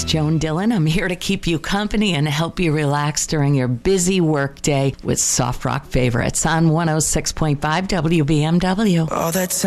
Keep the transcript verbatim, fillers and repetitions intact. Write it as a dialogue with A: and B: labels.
A: Joan Dillon. I'm here to keep you company and help you relax during your busy work day with soft rock favorites on one oh six point five W B M W.
B: All that time.